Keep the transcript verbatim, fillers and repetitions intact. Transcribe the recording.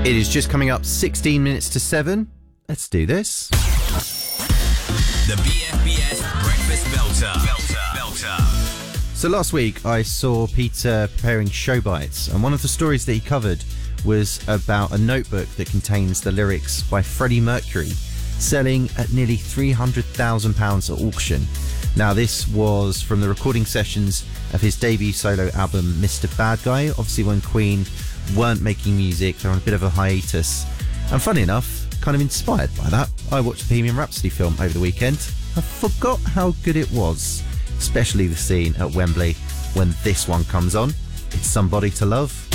It is just coming up sixteen minutes to seven. Let's do this. The B F B S Breakfast Belter. Belter. Belter. So last week I saw Peter preparing show bites, and one of the stories that he covered was about a notebook that contains the lyrics by Freddie Mercury selling at nearly three hundred thousand pounds at auction. Now this was from the recording sessions of his debut solo album Mister Bad Guy, obviously when Queen weren't making music, they're on a bit of a hiatus. And funny enough, kind of inspired by that, I watched the Bohemian Rhapsody film over the weekend. I forgot how good it was, especially the scene at Wembley when this one comes on. It's Somebody to Love.